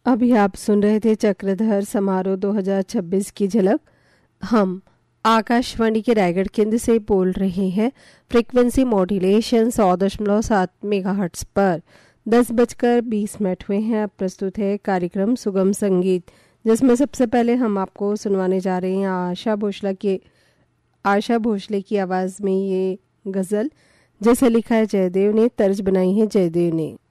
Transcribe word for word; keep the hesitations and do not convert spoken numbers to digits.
अभी आप सुन रहे थे चक्रधर समारोह दो हज़ार छब्बीस की झलक। हम आकाशवाणी के रायगढ़ केंद्र से बोल रहे हैं। फ्रीक्वेंसी मॉड्यूलेशन सौ दशमलव सात मेगाहर्ट्ज पर दस बजकर बीस मिनट हुए हैं। अब प्रस्तुत है कार्यक्रम सुगम संगीत, जिसमें सबसे पहले हम आपको सुनवाने जा रहे हैं आशा भोसले के आशा भोसले की आवाज़ में ये गज़ल, जैसे लिखा है जयदेव ने, तर्ज बनाई है जयदेव ने।